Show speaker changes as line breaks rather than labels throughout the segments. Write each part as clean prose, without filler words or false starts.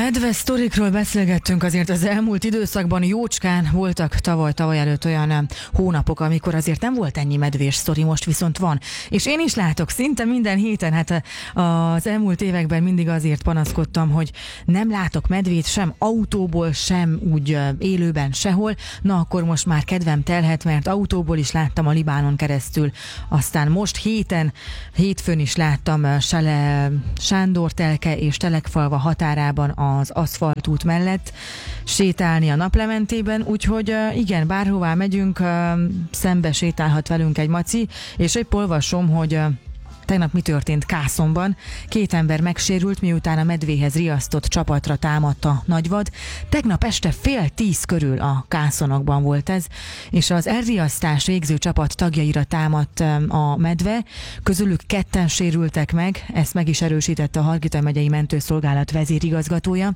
Medve sztorikról beszélgettünk azért az elmúlt időszakban, jócskán voltak tavaly előtt olyan hónapok, amikor azért nem volt ennyi medvés sztori, most viszont van. És én is látok szinte minden héten, hát az elmúlt években mindig azért panaszkodtam, hogy nem látok medvét sem autóból, sem úgy élőben sehol. Na akkor most már kedvem telhet, mert autóból is láttam a Libánon keresztül. Aztán most hétfőn is láttam Sele Sándor-telke és Telekfalva határában az aszfaltút mellett sétálni a naplementében, úgyhogy igen, bárhová megyünk, szembe sétálhat velünk egy maci, és épp olvasom, hogy tegnap mi történt Kászonban. 2 ember megsérült, miután a medvéhez riasztott csapatra támadt a nagyvad. Tegnap este 9:30 körül a Kászonokban volt ez, és az elriasztás végző csapat tagjaira támadt a medve. Közülük 2 sérültek meg, ezt meg is erősítette a Hargita megyei mentőszolgálat vezérigazgatója.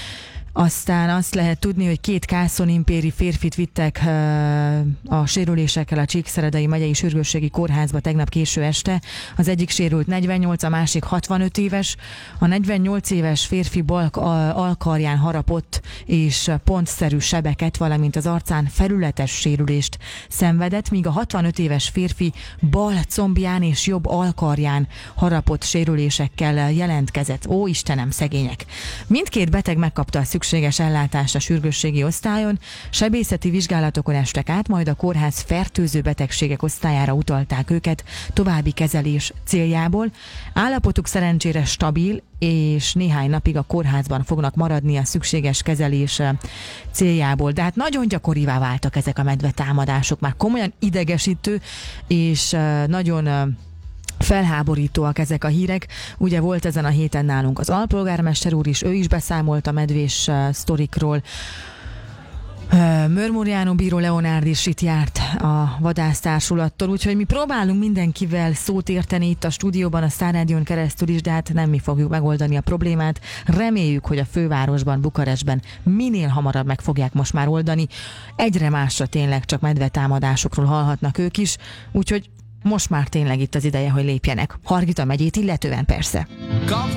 Aztán azt lehet tudni, hogy 2 kászonimpéri férfit vittek a sérülésekkel a Csíkszeredai megyei sürgősségi kórházba tegnap késő este. Az egyik sérült 48, a másik 65 éves. A 48 éves férfi bal alkarján harapott és pontszerű sebeket, valamint az arcán felületes sérülést szenvedett, míg a 65 éves férfi bal combján és jobb alkarján harapott sérülésekkel jelentkezett. Ó, Istenem, szegények! Mindkét beteg megkapta a szükséges ellátást a sürgősségi osztályon, sebészeti vizsgálatokon estek át, majd a kórház fertőző betegségek osztályára utalták őket további kezelés céljából. Állapotuk szerencsére stabil, és néhány napig a kórházban fognak maradni a szükséges kezelés céljából. De hát nagyon gyakorivá váltak ezek a medvetámadások, már komolyan idegesítő, és nagyon felháborítóak ezek a hírek. Ugye volt ezen a héten nálunk az alpolgármester úr is, ő is beszámolt a medvés sztorikról. Mörmurjánó bíró Leonárd is itt járt a vadásztársulattól, úgyhogy mi próbálunk mindenkivel szót érteni itt a stúdióban, a Star Rádión keresztül is, de hát nem mi fogjuk megoldani a problémát. Reméljük, hogy a fővárosban, Bukarestben minél hamarabb meg fogják most már oldani. Egyre másra tényleg csak medvetámadásokról hallhatnak ők is, úgyhogy most már tényleg itt az ideje, hogy lépjenek. Hargita megyét illetően persze.